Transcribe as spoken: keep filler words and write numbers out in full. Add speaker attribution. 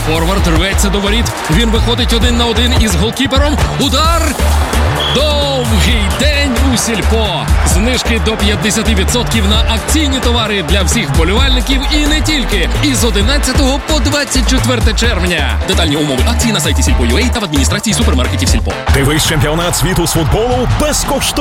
Speaker 1: Форвард рветься до воріт. Він виходить один на один із голкіпером. Удар! Довгий день у Сільпо. Знижки до п'ятдесят відсотків на акційні товари для всіх вболівальників і не тільки. Із одинадцятого по двадцять четверте червня. Детальні умови акції на сайті Сільпо.ua та в адміністрації супермаркетів Сільпо.
Speaker 2: Дивись чемпіонат світу з футболу безкоштовно.